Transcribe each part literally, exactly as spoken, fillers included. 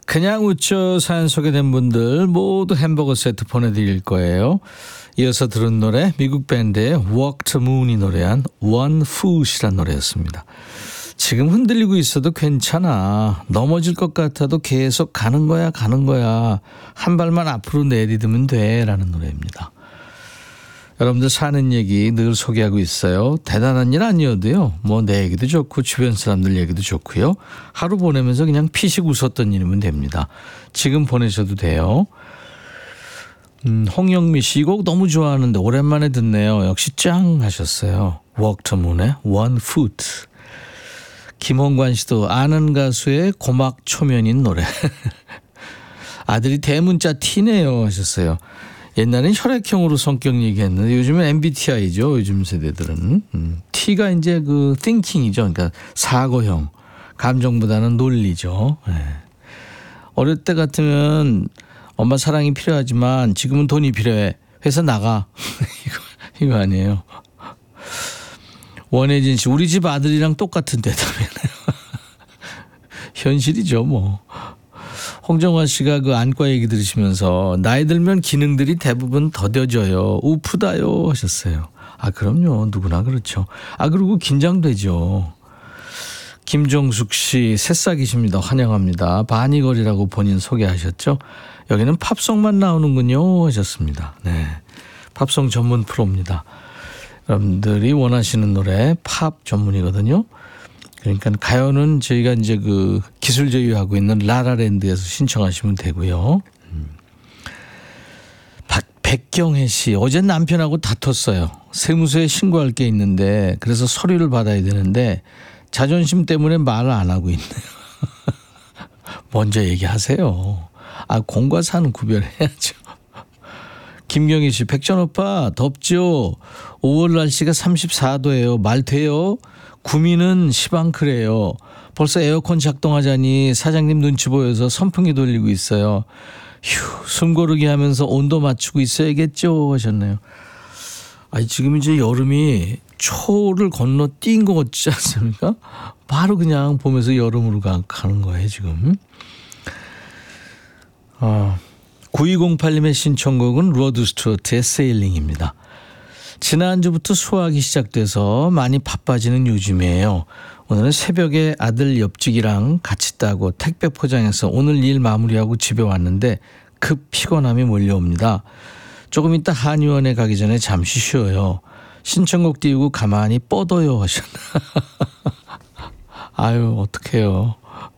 그냥 웃죠 사연 소개된 분들 모두 햄버거 세트 보내드릴 거예요. 이어서 들은 노래 미국 밴드의 Walk the Moon이 노래한 One Foot이란 노래였습니다. 지금 흔들리고 있어도 괜찮아. 넘어질 것 같아도 계속 가는 거야 가는 거야. 한 발만 앞으로 내디디면 돼 라는 노래입니다. 여러분들 사는 얘기 늘 소개하고 있어요. 대단한 일 아니어도요. 뭐 내 얘기도 좋고 주변 사람들 얘기도 좋고요. 하루 보내면서 그냥 피식 웃었던 일이면 됩니다. 지금 보내셔도 돼요. 음, 홍영미 씨 이 곡 너무 좋아하는데 오랜만에 듣네요. 역시 짱 하셨어요. Walk the Moon의 One Foot. 김홍관 씨도 아는 가수의 고막 초면인 노래. 아들이 대문자 T네요 하셨어요. 옛날엔 혈액형으로 성격 얘기했는데 요즘은 엠비티아이죠. 요즘 세대들은. 음, T가 이제 그 thinking이죠. 그러니까 사고형. 감정보다는 논리죠. 네. 어릴 때 같으면 엄마 사랑이 필요하지만 지금은 돈이 필요해. 회사 나가. 이거, 이거 아니에요. 원혜진 씨, 우리 집 아들이랑 똑같은 대답이네요. 현실이죠, 뭐. 홍정화 씨가 그 안과 얘기 들으시면서 나이 들면 기능들이 대부분 더뎌져요. 우프다요 하셨어요. 아, 그럼요. 누구나 그렇죠. 아, 그리고 긴장되죠. 김종숙 씨, 새싹이십니다. 환영합니다. 바니걸이라고 본인 소개하셨죠. 여기는 팝송만 나오는군요 하셨습니다. 네, 팝송 전문 프로입니다. 여러분들이 원하시는 노래 팝 전문이거든요. 그러니까 가요는 저희가 이제 그 기술 제휴하고 있는 라라랜드에서 신청하시면 되고요. 음. 박, 백경혜 씨, 어제 남편하고 다퉜어요. 세무서에 신고할 게 있는데 그래서 서류를 받아야 되는데 자존심 때문에 말을 안 하고 있네요. 먼저 얘기하세요. 아, 공과 사는 구별해야죠. 김경희 씨, 백전 오빠 덥죠? 오월 날씨가 삼십사 도예요. 말 돼요? 구미는 시방크래요. 벌써 에어컨 작동하자니 사장님 눈치 보여서 선풍기 돌리고 있어요. 휴, 숨 고르게 하면서 온도 맞추고 있어야겠죠 하셨네요. 아니, 지금 이제 여름이 초를 건너 뛴 거 같지 않습니까? 바로 그냥 보면서 여름으로 가, 가는 거예요 지금. 어, 구이공팔 님의 신청곡은 로드 스튜어트의 세일링입니다. 지난주부터 수학이 시작돼서 많이 바빠지는 요즘이에요. 오늘은 새벽에 아들 옆집이랑 같이 따고 택배 포장해서 오늘 일 마무리하고 집에 왔는데 급 피곤함이 몰려옵니다. 조금 이따 한의원에 가기 전에 잠시 쉬어요. 신청곡 띄우고 가만히 뻗어요 하셨나. 아유, 어떡해요.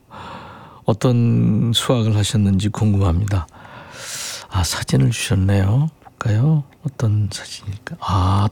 어떤 수학을 하셨는지 궁금합니다. 아, 사진을 주셨네요. 볼까요? 어떤 사진일까? 아,